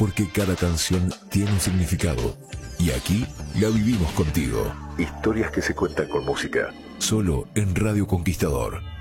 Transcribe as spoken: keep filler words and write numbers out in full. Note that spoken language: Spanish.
porque cada canción tiene un significado. Y aquí la vivimos contigo. Historias que se cuentan con música. Solo en Radio Conquistador.